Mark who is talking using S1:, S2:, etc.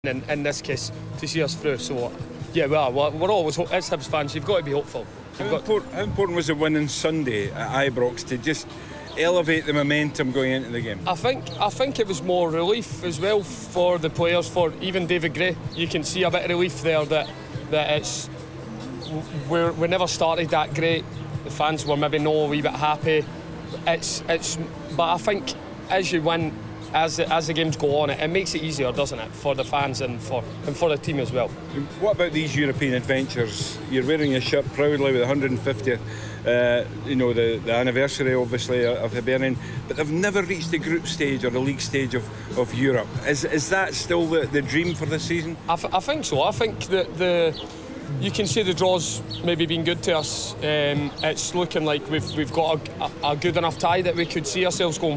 S1: in this case to see us through. So yeah, we're always as Hibs fans, you've got to be hopeful.
S2: How important was the win on Sunday at Ibrox to just elevate the momentum going into the game?
S1: I think it was more relief as well for the players, for even David Gray. You can see a bit of relief there that it's we never started that great. The fans were maybe a wee bit happy. But I think as you win, as the games go on, it makes it easier, doesn't it, for the fans and for the team as well.
S2: What about these European adventures? You're wearing your shirt proudly with the 150th, the anniversary obviously of Hibernian, but they've never reached the group stage or the league stage of Europe. Is that still the dream for this season?
S1: I think so. I think that you can see the draw's maybe been good to us. It's looking like we've got a good enough tie that we could see ourselves going